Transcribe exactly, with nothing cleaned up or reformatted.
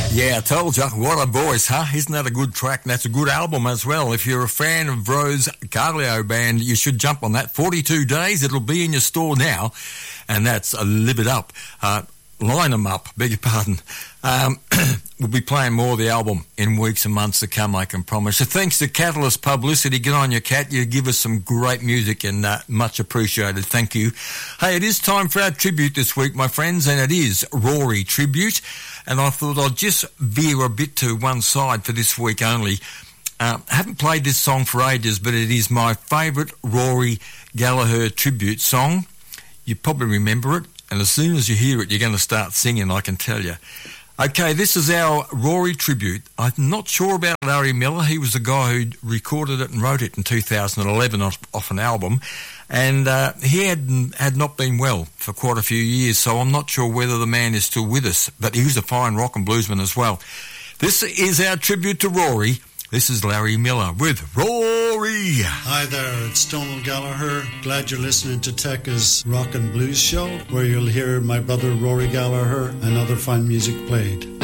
Yeah, I told you, what a voice, huh? Isn't that a good track? And that's a good album as well. If you're a fan of Rose Carlio Band, you should jump on that. forty-two days, it'll be in your store now. And that's a Live It Up. Uh, line them up, beg your pardon. Um, we'll be playing more of the album in weeks and months to come, I can promise. So thanks to Catalyst Publicity. Get on your cat. You give us some great music and uh, much appreciated. Thank you. Hey, it is time for our tribute this week, my friends, and it is Rory Tribute. And I thought I'd just veer a bit to one side for this week only. Uh, I haven't played this song for ages, but it is my favourite Rory Gallagher tribute song. You probably remember it, and as soon as you hear it, you're going to start singing, I can tell you. Okay, this is our Rory tribute. I'm not sure about Larry Miller. He was the guy who recorded it and wrote it in two thousand eleven off, off an album. And uh, he had, had not been well for quite a few years, so I'm not sure whether the man is still with us. But he was a fine rock and bluesman as well. This is our tribute to Rory. This is Larry Miller with Rory. Hi there, it's Donald Gallagher. Glad you're listening to Tekka's Rock and Blues Show, where you'll hear my brother Rory Gallagher and other fine music played.